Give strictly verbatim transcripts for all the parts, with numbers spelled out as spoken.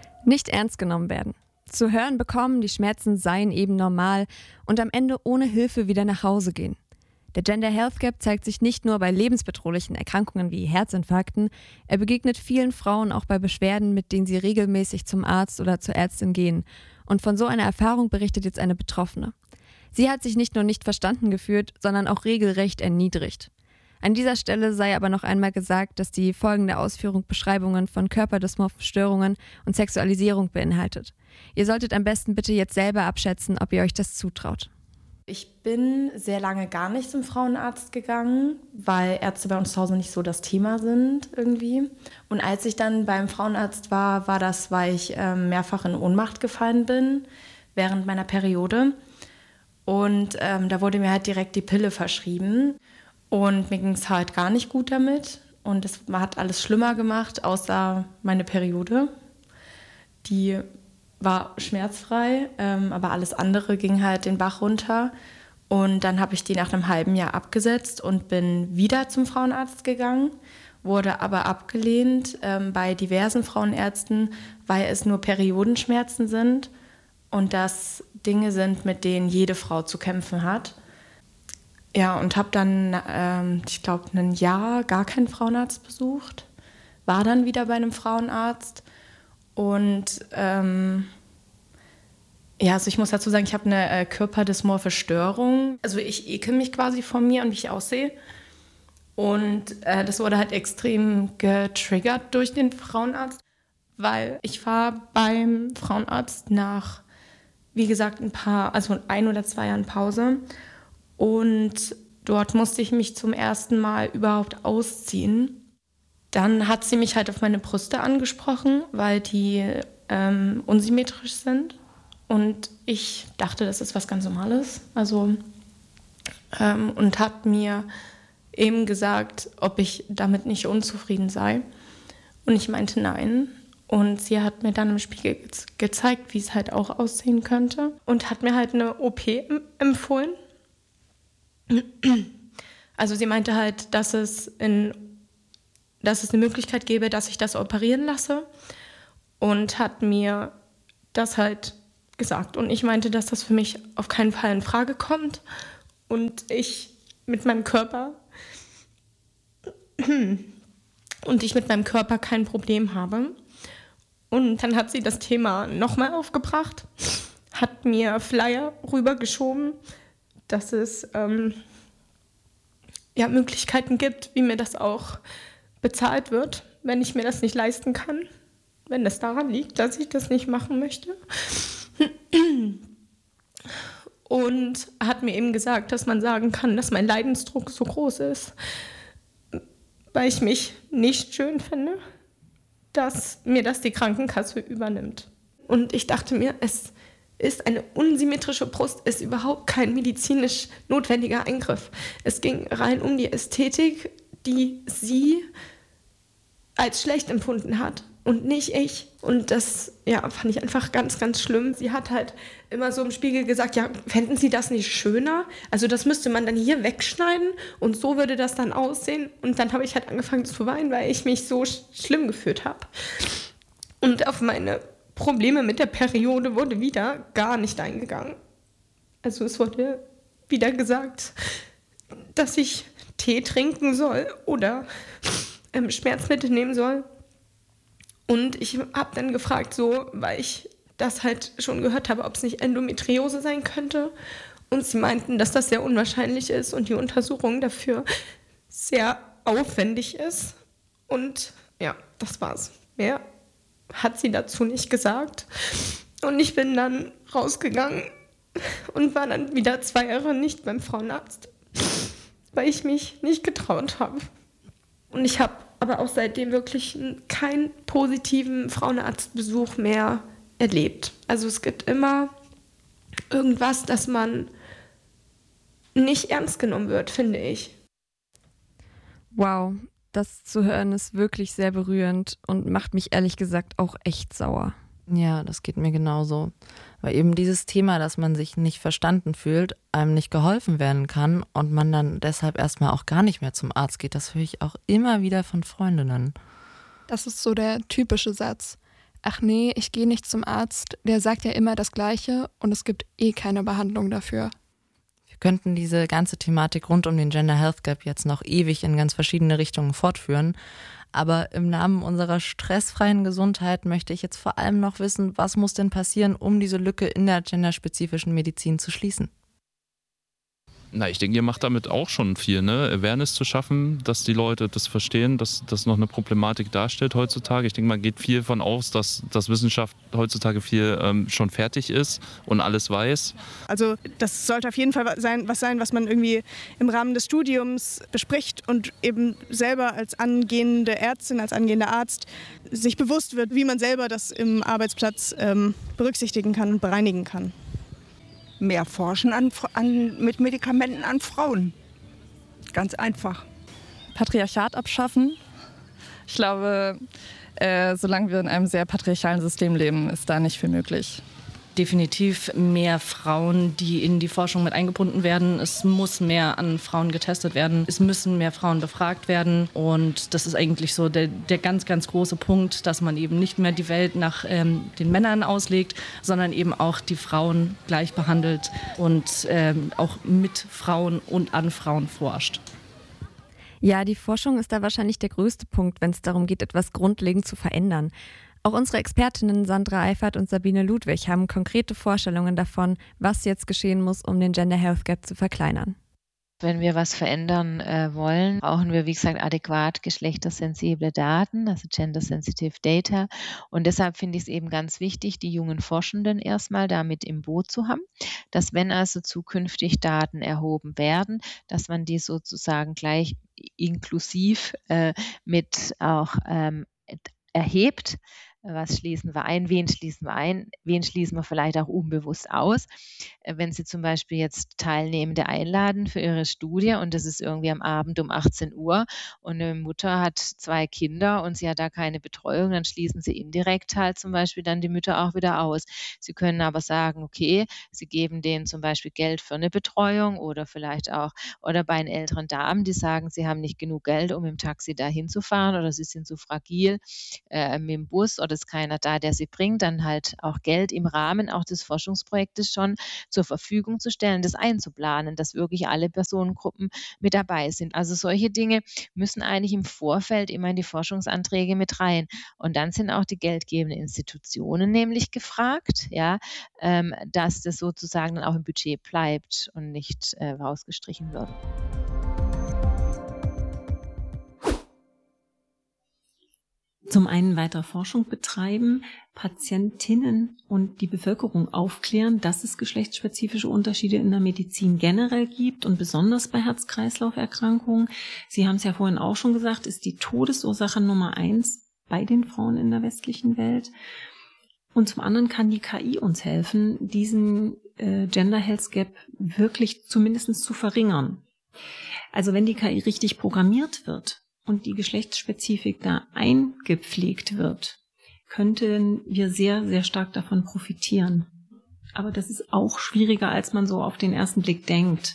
Nicht ernst genommen werden. Zu hören bekommen, die Schmerzen seien eben normal und am Ende ohne Hilfe wieder nach Hause gehen. Der Gender Health Gap zeigt sich nicht nur bei lebensbedrohlichen Erkrankungen wie Herzinfarkten, er begegnet vielen Frauen auch bei Beschwerden, mit denen sie regelmäßig zum Arzt oder zur Ärztin gehen. Und von so einer Erfahrung berichtet jetzt eine Betroffene. Sie hat sich nicht nur nicht verstanden gefühlt, sondern auch regelrecht erniedrigt. An dieser Stelle sei aber noch einmal gesagt, dass die folgende Ausführung Beschreibungen von körperdysmorphen Störungen und Sexualisierung beinhaltet. Ihr solltet am besten bitte jetzt selber abschätzen, ob ihr euch das zutraut. Ich bin sehr lange gar nicht zum Frauenarzt gegangen, weil Ärzte bei uns zu Hause nicht so das Thema sind irgendwie. Und als ich dann beim Frauenarzt war, war das, weil ich äh, mehrfach in Ohnmacht gefallen bin während meiner Periode. Und ähm, da wurde mir halt direkt die Pille verschrieben. Und mir ging es halt gar nicht gut damit. Und es hat alles schlimmer gemacht, außer meine Periode. Die war schmerzfrei, ähm, aber alles andere ging halt den Bach runter. Und dann habe ich die nach einem halben Jahr abgesetzt und bin wieder zum Frauenarzt gegangen, wurde aber abgelehnt ähm, bei diversen Frauenärzten, weil es nur Periodenschmerzen sind und das Dinge sind, mit denen jede Frau zu kämpfen hat. Ja, und habe dann, ähm, ich glaube, ein Jahr gar keinen Frauenarzt besucht, war dann wieder bei einem Frauenarzt. Und ähm, ja, also ich muss dazu sagen, ich habe eine äh, körperdysmorphe Störung. Also ich ekel mich quasi von mir und wie ich aussehe. Und äh, das wurde halt extrem getriggert durch den Frauenarzt, weil ich war beim Frauenarzt nach, wie gesagt, ein paar, also ein oder zwei Jahren Pause. Und dort musste ich mich zum ersten Mal überhaupt ausziehen. Dann hat sie mich halt auf meine Brüste angesprochen, weil die ähm, unsymmetrisch sind. Und ich dachte, das ist was ganz Normales. Also, ähm, und hat mir eben gesagt, ob ich damit nicht unzufrieden sei. Und ich meinte nein. Und sie hat mir dann im Spiegel ge- gezeigt, wie es halt auch aussehen könnte. Und hat mir halt eine O P empfohlen. Also sie meinte halt, dass es in dass es eine Möglichkeit gäbe, dass ich das operieren lasse und hat mir das halt gesagt. Und ich meinte, dass das für mich auf keinen Fall in Frage kommt und ich mit meinem Körper und ich mit meinem Körper kein Problem habe. Und dann hat sie das Thema nochmal aufgebracht, hat mir Flyer rübergeschoben, dass es ähm, ja, Möglichkeiten gibt, wie mir das auch bezahlt wird, wenn ich mir das nicht leisten kann, wenn das daran liegt, dass ich das nicht machen möchte. Und hat mir eben gesagt, dass man sagen kann, dass mein Leidensdruck so groß ist, weil ich mich nicht schön finde, dass mir das die Krankenkasse übernimmt. Und ich dachte mir, es ist eine unsymmetrische Brust, ist überhaupt kein medizinisch notwendiger Eingriff. Es ging rein um die Ästhetik, die sie als schlecht empfunden hat und nicht ich. Und das ja, fand ich einfach ganz, ganz schlimm. Sie hat halt immer so im Spiegel gesagt, ja, fänden Sie das nicht schöner? Also das müsste man dann hier wegschneiden und so würde das dann aussehen. Und dann habe ich halt angefangen zu weinen, weil ich mich so sch- schlimm gefühlt habe. Und auf meine Probleme mit der Periode wurde wieder gar nicht eingegangen. Also es wurde wieder gesagt, dass ich Tee trinken soll oder ähm, Schmerzmittel nehmen soll. Und ich habe dann gefragt, so, weil ich das halt schon gehört habe, ob es nicht Endometriose sein könnte. Und sie meinten, dass das sehr unwahrscheinlich ist und die Untersuchung dafür sehr aufwendig ist. Und ja, das war's. Mehr hat sie dazu nicht gesagt. Und ich bin dann rausgegangen und war dann wieder zwei Jahre nicht beim Frauenarzt, weil ich mich nicht getraut habe. Und ich habe aber auch seitdem wirklich keinen positiven Frauenarztbesuch mehr erlebt. Also es gibt immer irgendwas, dass man nicht ernst genommen wird, finde ich. Wow, das zu hören ist wirklich sehr berührend und macht mich ehrlich gesagt auch echt sauer. Ja, das geht mir genauso. Weil eben dieses Thema, dass man sich nicht verstanden fühlt, einem nicht geholfen werden kann und man dann deshalb erstmal auch gar nicht mehr zum Arzt geht, das höre ich auch immer wieder von Freundinnen. Das ist so der typische Satz. ach nee, ich gehe nicht zum Arzt, der sagt ja immer das Gleiche und es gibt eh keine Behandlung dafür. Wir könnten diese ganze Thematik rund um den Gender Health Gap jetzt noch ewig in ganz verschiedene Richtungen fortführen. Aber im Namen unserer stressfreien Gesundheit möchte ich jetzt vor allem noch wissen, was muss denn passieren, um diese Lücke in der genderspezifischen Medizin zu schließen? Na, ich denke, ihr macht damit auch schon viel, ne? Awareness zu schaffen, dass die Leute das verstehen, dass das noch eine Problematik darstellt heutzutage. Ich denke, man geht viel davon aus, dass, dass Wissenschaft heutzutage viel ähm, schon fertig ist und alles weiß. Also das sollte auf jeden Fall sein, was sein, was man irgendwie im Rahmen des Studiums bespricht und eben selber als angehende Ärztin, als angehender Arzt sich bewusst wird, wie man selber das im Arbeitsplatz ähm, berücksichtigen kann und bereinigen kann. Mehr forschen an, an, mit Medikamenten an Frauen. Ganz einfach. Patriarchat abschaffen. Ich glaube, äh, solange wir in einem sehr patriarchalen System leben, ist da nicht viel möglich. Definitiv mehr Frauen, die in die Forschung mit eingebunden werden. Es muss mehr an Frauen getestet werden. Es müssen mehr Frauen befragt werden. Und das ist eigentlich so der, der ganz, ganz große Punkt, dass man eben nicht mehr die Welt nach ähm, den Männern auslegt, sondern eben auch die Frauen gleich behandelt und ähm, auch mit Frauen und an Frauen forscht. Ja, die Forschung ist da wahrscheinlich der größte Punkt, wenn es darum geht, etwas grundlegend zu verändern. Auch unsere Expertinnen Sandra Eifert und Sabine Ludwig haben konkrete Vorstellungen davon, was jetzt geschehen muss, um den Gender Health Gap zu verkleinern. Wenn wir was verändern äh, wollen, brauchen wir, wie gesagt, adäquat geschlechtersensible Daten, also Gender-Sensitive Data. Und deshalb finde ich es eben ganz wichtig, die jungen Forschenden erstmal damit im Boot zu haben, dass wenn also zukünftig Daten erhoben werden, dass man die sozusagen gleich inklusiv äh, mit auch ähm, erhebt. Was schließen wir ein? Wen schließen wir ein? Wen schließen wir vielleicht auch unbewusst aus? Wenn Sie zum Beispiel jetzt Teilnehmende einladen für Ihre Studie und das ist irgendwie am Abend um achtzehn Uhr und eine Mutter hat zwei Kinder und sie hat da keine Betreuung, dann schließen Sie indirekt halt zum Beispiel dann die Mütter auch wieder aus. Sie können aber sagen, okay, Sie geben denen zum Beispiel Geld für eine Betreuung oder vielleicht auch, oder bei den älteren Damen, die sagen, sie haben nicht genug Geld, um im Taxi da hinzufahren oder sie sind so fragil äh, mit dem Bus oder ist keiner da, der sie bringt, dann halt auch Geld im Rahmen auch des Forschungsprojektes schon zur Verfügung zu stellen, das einzuplanen, dass wirklich alle Personengruppen mit dabei sind. Also solche Dinge müssen eigentlich im Vorfeld immer in die Forschungsanträge mit rein. Und dann sind auch die geldgebenden Institutionen nämlich gefragt, ja, ähm, dass das sozusagen dann auch im Budget bleibt und nicht äh, rausgestrichen wird. Zum einen weiter Forschung betreiben, Patientinnen und die Bevölkerung aufklären, dass es geschlechtsspezifische Unterschiede in der Medizin generell gibt und besonders bei Herz-Kreislauf-Erkrankungen. Sie haben es ja vorhin auch schon gesagt, ist die Todesursache Nummer eins bei den Frauen in der westlichen Welt. Und zum anderen kann die K I uns helfen, diesen äh, Gender Health Gap wirklich zumindest zu verringern. Also wenn die K I richtig programmiert wird, und die Geschlechtsspezifik da eingepflegt wird, könnten wir sehr, sehr stark davon profitieren. Aber das ist auch schwieriger, als man so auf den ersten Blick denkt.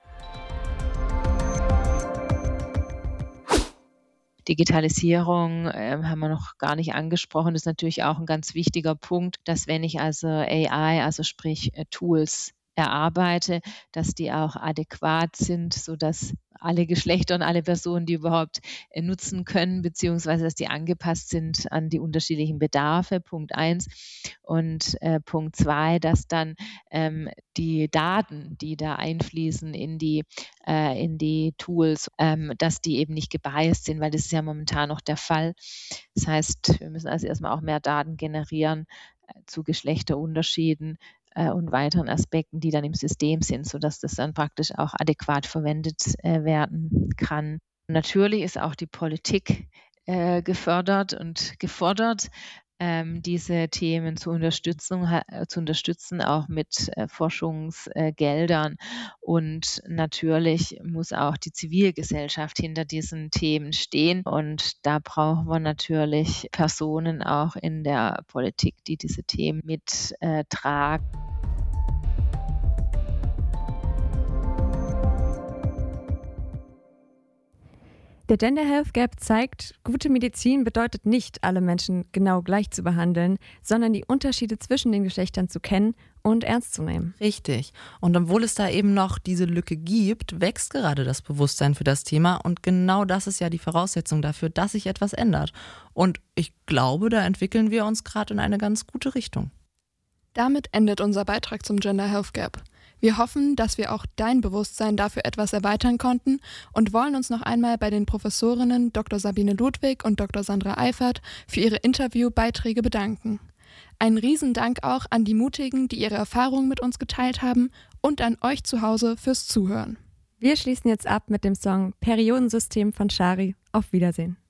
Digitalisierung äh, haben wir noch gar nicht angesprochen, das ist natürlich auch ein ganz wichtiger Punkt, dass wenn ich also A I, also sprich äh, Tools erarbeite, dass die auch adäquat sind, sodass alle Geschlechter und alle Personen, die überhaupt äh, nutzen können, beziehungsweise dass die angepasst sind an die unterschiedlichen Bedarfe, Punkt eins. Und äh, Punkt zwei, dass dann ähm, die Daten, die da einfließen in die, äh, in die Tools, ähm, dass die eben nicht gebiased sind, weil das ist ja momentan noch der Fall. Das heißt, wir müssen also erstmal auch mehr Daten generieren äh, zu Geschlechterunterschieden und weiteren Aspekten, die dann im System sind, sodass das dann praktisch auch adäquat verwendet äh, werden kann. Natürlich ist auch die Politik äh, gefördert und gefordert, ähm, diese Themen zu unterstützen, äh, zu unterstützen, auch mit äh, Forschungsgeldern. Äh, und natürlich muss auch die Zivilgesellschaft hinter diesen Themen stehen. Und da brauchen wir natürlich Personen auch in der Politik, die diese Themen mittragen. Äh, Der Gender Health Gap zeigt, gute Medizin bedeutet nicht, alle Menschen genau gleich zu behandeln, sondern die Unterschiede zwischen den Geschlechtern zu kennen und ernst zu nehmen. Richtig. Und obwohl es da eben noch diese Lücke gibt, wächst gerade das Bewusstsein für das Thema. Und genau das ist ja die Voraussetzung dafür, dass sich etwas ändert. Und ich glaube, da entwickeln wir uns gerade in eine ganz gute Richtung. Damit endet unser Beitrag zum Gender Health Gap. Wir hoffen, dass wir auch dein Bewusstsein dafür etwas erweitern konnten und wollen uns noch einmal bei den Professorinnen Doktor Sabine Ludwig und Doktor Sandra Eifert für ihre Interviewbeiträge bedanken. Einen Riesendank auch an die Mutigen, die ihre Erfahrungen mit uns geteilt haben, und an euch zu Hause fürs Zuhören. Wir schließen jetzt ab mit dem Song Periodensystem von Shari. Auf Wiedersehen.